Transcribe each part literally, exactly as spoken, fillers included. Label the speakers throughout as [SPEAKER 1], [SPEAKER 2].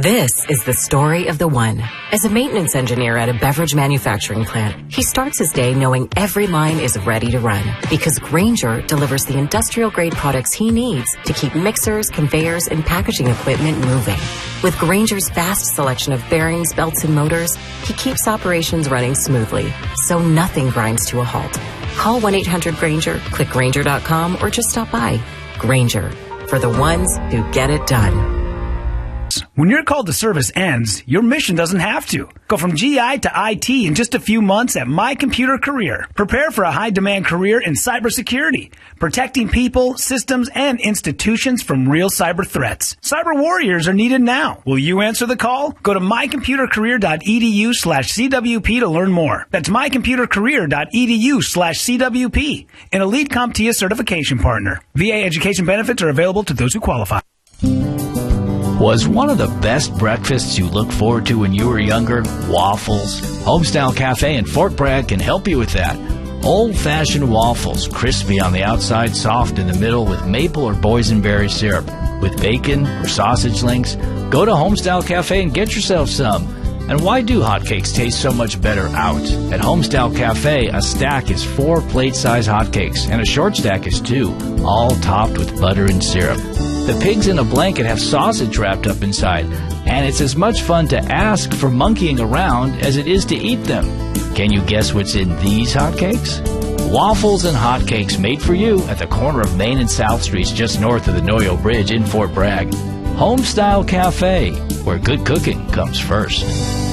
[SPEAKER 1] This is the story of the one. As a maintenance engineer at a beverage manufacturing plant, he starts his day knowing every line is ready to run because Grainger delivers the industrial-grade products he needs to keep mixers, conveyors, and packaging equipment moving. With Grainger's vast selection of bearings, belts, and motors, he keeps operations running smoothly, so nothing grinds to a halt. Call one eight hundred Grainger, click Grainger dot com, or just stop by. Grainger, for the ones who get it done.
[SPEAKER 2] When your call to service ends, your mission doesn't have to. Go from G I to I T in just a few months at My Computer Career. Prepare for a high-demand career in cybersecurity, protecting people, systems, and institutions from real cyber threats. Cyber warriors are needed now. Will you answer the call? Go to my computer career dot e d u slash c w p to learn more. That's my computer career dot e d u slash c w p, an elite CompTIA certification partner. V A education benefits are available to those who qualify.
[SPEAKER 3] Was one of the best breakfasts you looked forward to when you were younger waffles? Homestyle Cafe in Fort Bragg can help you with that. Old-fashioned waffles, crispy on the outside, soft in the middle with maple or boysenberry syrup. With bacon or sausage links, go to Homestyle Cafe and get yourself some. And why do hotcakes taste so much better out? At Homestyle Cafe, a stack is four plate-size hotcakes, and a short stack is two, all topped with butter and syrup. The pigs in a blanket have sausage wrapped up inside, and it's as much fun to ask for monkeying around as it is to eat them. Can you guess what's in these hotcakes? Waffles and hotcakes made for you at the corner of Main and South Streets just north of the Noyo Bridge in Fort Bragg. Homestyle Cafe, where good cooking comes first.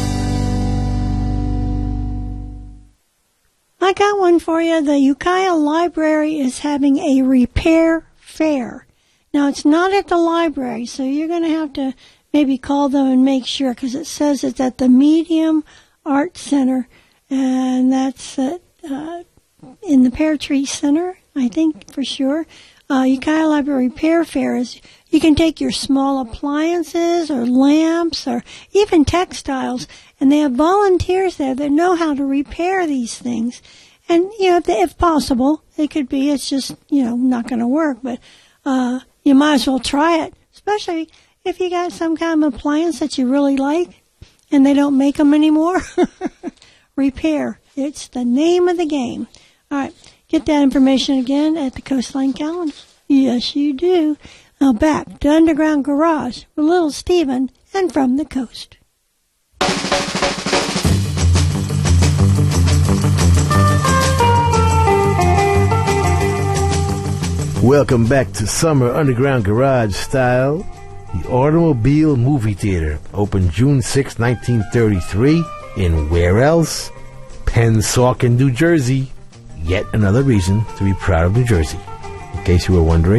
[SPEAKER 4] I got one for you. The Ukiah Library is having a repair fair. Now, it's not at the library, so you're going to have to maybe call them and make sure, because it says it's at the Medium Art Center, and that's at, uh, in the Pear Tree Center, I think, for sure. Uh, Ukiah Library Repair Fair is, you can take your small appliances or lamps or even textiles, and they have volunteers there that know how to repair these things. And, you know, if, if possible, it could be, it's just, you know, not going to work, but uh you might as well try it, especially if you got some kind of appliance that you really like and they don't make them anymore. Repair. It's the name of the game. All right. Get that information again at the Coastline calendar. Yes, you do. Now back to Underground Garage with Little Steven and From the Coast.
[SPEAKER 5] Welcome back to Summer Underground Garage Style. The Automobile Movie Theater opened June sixth, nineteen thirty-three in where else? Pennsauken, New Jersey. Yet another reason to be proud of New Jersey. In case you were wondering.